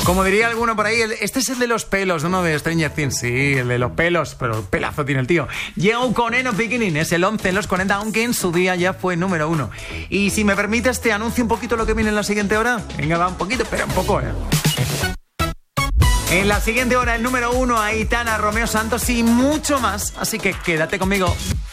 Como diría alguno por ahí, este es el de los pelos, uno de Stranger Things. Sí, el de los pelos, pero pelazo tiene el tío. Llegó con Eno Beginning, es el 11 en los 40, aunque en su día ya fue número 1. Y si me permites, te anuncio un poquito lo que viene en la siguiente hora. Venga, va un poquito, pero un poco, En la siguiente hora, el número 1, Aitana, Romeo Santos y mucho más. Así que quédate conmigo.